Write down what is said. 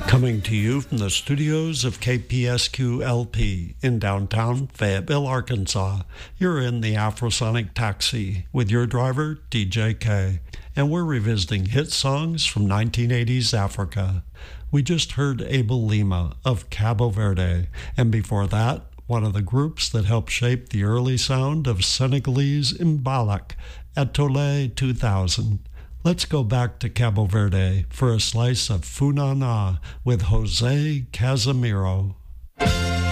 Coming to you from the studios of KPSQ-LP in downtown Fayetteville, Arkansas, you're in the Afrosonic Taxi with your driver, DJ K, and we're revisiting hit songs from 1980s Africa. We just heard Abel Lima of Cabo Verde, and before that, one of the groups that helped shape the early sound of Senegalese Mbalax, Etole 2000. Let's go back to Cabo Verde for a slice of Funana with Jose Casimiro.